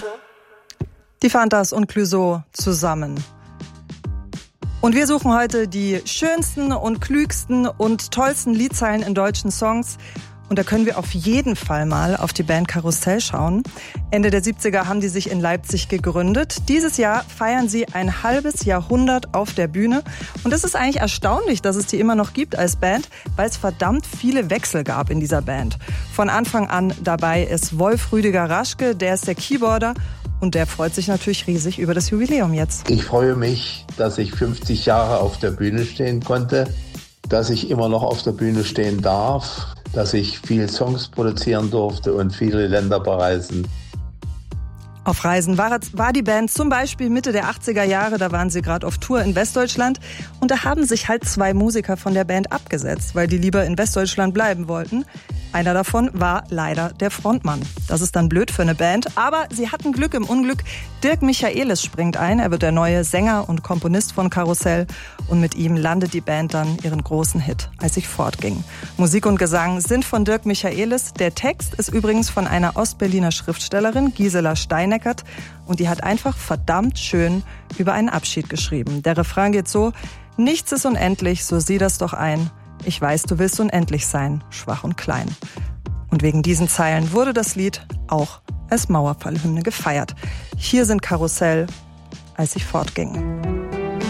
Die Fantas und Clouseau zusammen. Und wir suchen heute die schönsten und klügsten und tollsten Liedzeilen in deutschen Songs. Und da können wir auf jeden Fall mal auf die Band Karussell schauen. Ende der 70er haben die sich in Leipzig gegründet. Dieses Jahr feiern sie ein halbes Jahrhundert auf der Bühne. Und es ist eigentlich erstaunlich, dass es die immer noch gibt als Band, weil es verdammt viele Wechsel gab in dieser Band. Von Anfang an dabei ist Wolf Rüdiger Raschke, der ist der Keyboarder. Und der freut sich natürlich riesig über das Jubiläum jetzt. Ich freue mich, dass ich 50 Jahre auf der Bühne stehen konnte, dass ich immer noch auf der Bühne stehen darf, dass ich viel Songs produzieren durfte und viele Länder bereisen. Auf Reisen war die Band zum Beispiel Mitte der 80er Jahre, da waren sie gerade auf Tour in Westdeutschland und da haben sich halt 2 Musiker von der Band abgesetzt, weil die lieber in Westdeutschland bleiben wollten. Einer davon war leider der Frontmann. Das ist dann blöd für eine Band, aber sie hatten Glück im Unglück. Dirk Michaelis springt ein, er wird der neue Sänger und Komponist von Karussell und mit ihm landet die Band dann ihren großen Hit, als ich fortging. Musik und Gesang sind von Dirk Michaelis. Der Text ist übrigens von einer Ostberliner Schriftstellerin, Gisela Steineckert, und die hat einfach verdammt schön über einen Abschied geschrieben. Der Refrain geht so: Nichts ist unendlich, so sieh das doch ein. Ich weiß, du willst unendlich sein, schwach und klein. Und wegen diesen Zeilen wurde das Lied auch als Mauerfallhymne gefeiert. Hier sind Karussell, als ich fortging.